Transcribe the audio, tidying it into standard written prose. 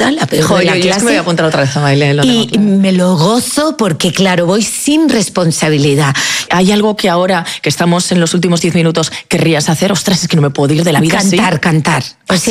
la peor de la clase. Yo es que me voy a apuntar otra vez a baile. Y me lo gozo porque, claro, voy sin responsabilidad. ¿Hay algo que ahora, que estamos en los últimos 10 minutos, querrías hacer? Ostras, es que no me puedo ir de la vida así. Cantar. O sea,